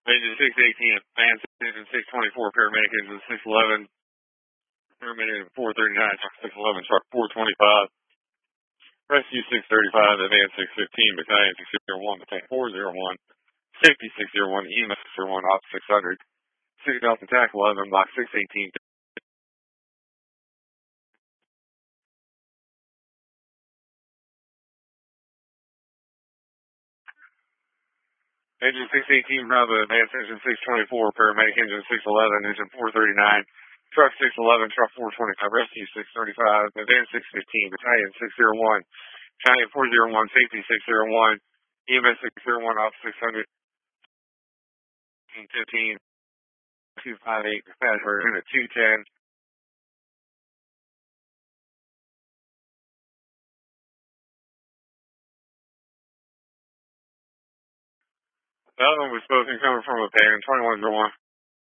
Engine 618, advance engine 624, paramedic engine 611, paramedic engine 439, truck 611, truck 425, rescue 635, advance 615, battalion 601, battalion 401, safety 601, EMS 601, ops 600, 6,000 TAC 11, block 618. Engine 618, Bravo, advance engine 624, paramedic engine 611, engine 439, truck 611, truck 425, rescue 635, advance 615, battalion 601, battalion 401, safety 601, EMS 601, ops 600, 15, 258, dispatcher, unit 210. The other one was supposed to be coming from a pan, 2101.